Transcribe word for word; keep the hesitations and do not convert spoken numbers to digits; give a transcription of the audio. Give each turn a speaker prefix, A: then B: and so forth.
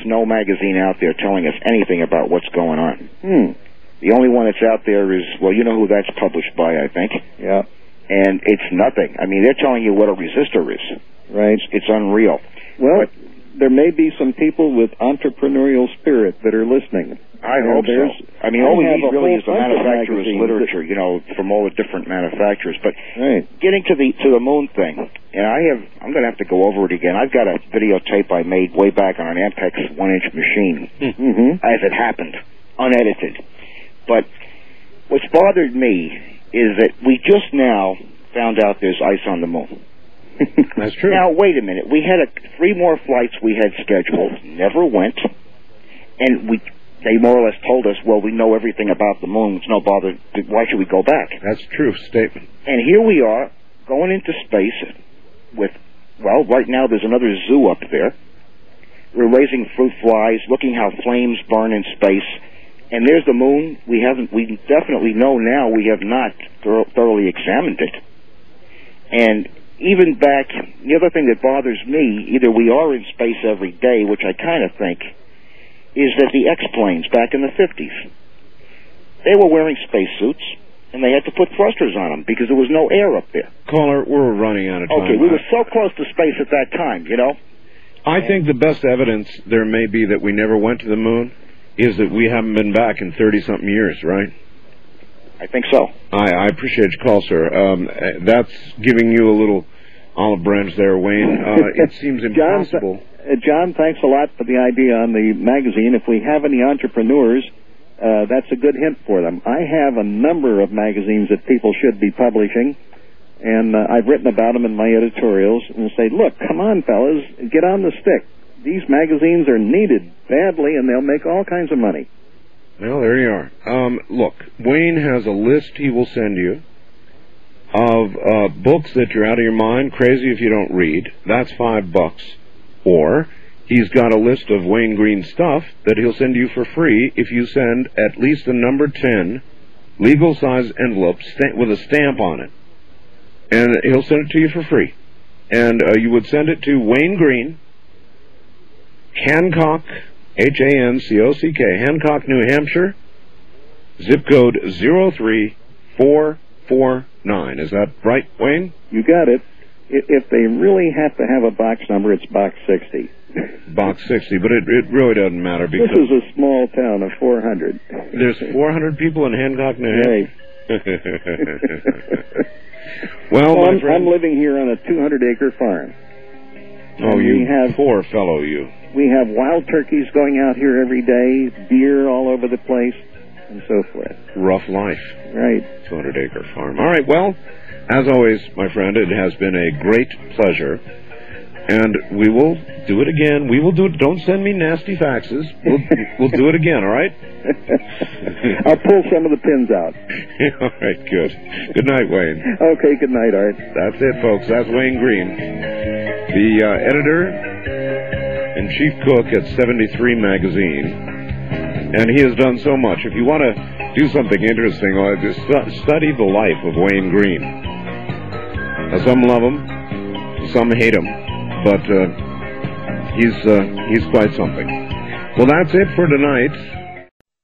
A: no magazine out there telling us anything about what's going on.
B: Hmm.
A: The only one that's out there is, well, you know who that's published by, I think.
B: Yeah.
A: And it's nothing. I mean, they're telling you what a resistor is.
B: Right.
A: It's, it's unreal.
B: Well,
A: but,
B: there may be some people with entrepreneurial spirit that are listening.
A: I
B: You know,
A: hope so.
B: there's-
A: I mean,
B: I
A: all we
B: have
A: need
B: a
A: really
B: whole
A: is the
B: bunch of
A: manufacturer's
B: magazines
A: literature, you know, from all the different manufacturers. But
B: Right.
A: getting to the to the moon thing, and I have, I'm going to have to go over it again. I've got a videotape I made way back on an Ampex one-inch machine,
B: Mm-hmm.
A: as it happened, unedited. But what's bothered me is that we just now found out there's ice on the moon.
C: That's true.
A: Now, wait a minute. We had a, three more flights we had scheduled, never went, and we they more or less told us, well, we know everything about the moon. It's no bother. Why should we go back?
C: That's a true statement.
A: And here we are, going into space with, well, right now there's another zoo up there. We're raising fruit flies, looking how flames burn in space. And there's the moon. We haven't, we definitely know now we have not thor- thoroughly examined it. And even back, the other thing that bothers me, either we are in space every day, which I kind of think, is that the X-planes back in the fifties, they were wearing spacesuits, and they had to put thrusters on them because there was no air up there.
C: Caller, we're running out of time.
A: Okay, we were so close to space at that time, you know?
C: I think the best evidence there may be that we never went to the moon is that we haven't been back in thirty-something years, right?
A: I think so.
C: I, I appreciate your call, sir. Um, that's giving you a little olive branch there, Wayne. Uh, it seems impossible.
B: John, uh, John, thanks a lot for the idea on the magazine. If we have any entrepreneurs, uh, that's a good hint for them. I have a number of magazines that people should be publishing, and uh, I've written about them in my editorials and say, look, come on, fellas, get on the stick. These magazines are needed badly, and they'll make all kinds of money.
C: Well, there you are. Um, look, Wayne has a list he will send you of uh, books that you're out of your mind, crazy if you don't read. That's five bucks. Or he's got a list of Wayne Green stuff that he'll send you for free if you send at least a number ten legal-size envelope sta- with a stamp on it. And he'll send it to you for free. And uh, you would send it to Wayne Green, Hancock, H A N C O C K, Hancock, New Hampshire, zip code zero three four four nine. Is that right, Wayne?
B: You got it. If they really have to have a box number, it's box sixty.
C: Box sixty, but it, it really doesn't matter because...
B: This is a small town of four hundred.
C: There's four hundred people in Hancock, New Hampshire?
B: Right.
C: Well,
B: well
C: my
B: I'm,
C: friend...
B: I'm living here on a two hundred acre farm.
C: Oh,
B: and
C: you
B: we have,
C: poor fellow, you.
B: We have wild turkeys going out here every day, deer all over the place, and so forth.
C: Rough life.
B: Right.
C: two hundred acre farm. All right, well, as always, my friend, it has been a great pleasure. And we will do it again. We will do it. Don't send me nasty faxes. We'll, we'll do it again, all right?
B: I'll pull some of the pins out.
C: All right, good. Good night, Wayne.
B: Okay, good night, Art.
C: That's it, folks. That's Wayne Green, the uh, editor and chief cook at seventy-three Magazine. And he has done so much. If you want to do something interesting, uh, just stu- study the life of Wayne Green. Now, some love him, some hate him. But uh, he's uh, he's quite something. Well, that's it for tonight.